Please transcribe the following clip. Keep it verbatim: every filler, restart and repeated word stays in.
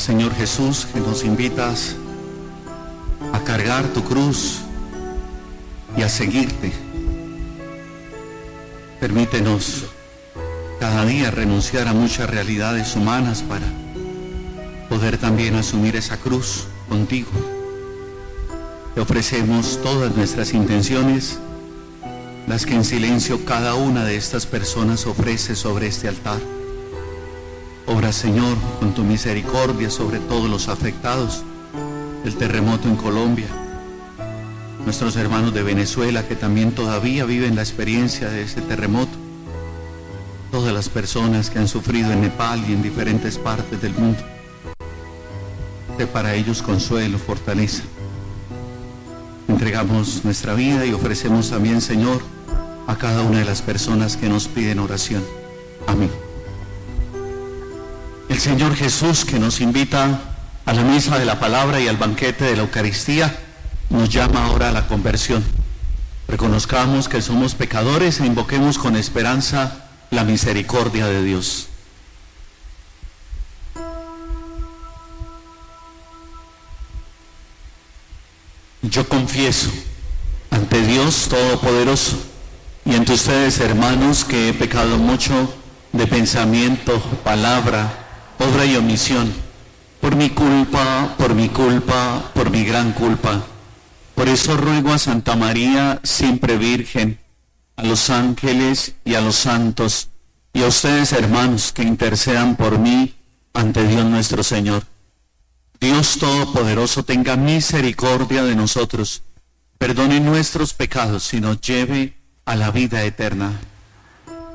Señor Jesús, que nos invitas a cargar tu cruz y a seguirte. Permítenos cada día renunciar a muchas realidades humanas para poder también asumir esa cruz contigo. Te ofrecemos todas nuestras intenciones, las que en silencio cada una de estas personas ofrece sobre este altar. Obra, Señor, con tu misericordia sobre todos los afectados del terremoto en Colombia, nuestros hermanos de Venezuela que también todavía viven la experiencia de este terremoto, todas las personas que han sufrido en Nepal y en diferentes partes del mundo. Sé para ellos consuelo, fortaleza. Entregamos nuestra vida y ofrecemos también, Señor, a cada una de las personas que nos piden oración. Amén. El Señor Jesús, que nos invita a la mesa de la palabra y al banquete de la Eucaristía, nos llama ahora a la conversión. Reconozcamos que somos pecadores e invoquemos con esperanza la misericordia de Dios. Yo confieso ante Dios Todopoderoso y ante ustedes, hermanos, que he pecado mucho de pensamiento, palabra, obra y omisión, por mi culpa, por mi culpa, por mi gran culpa. Por eso ruego a Santa María, siempre Virgen, a los ángeles y a los santos, y a ustedes, hermanos, que intercedan por mí ante Dios nuestro Señor. Dios Todopoderoso tenga misericordia de nosotros, perdone nuestros pecados y nos lleve a la vida eterna.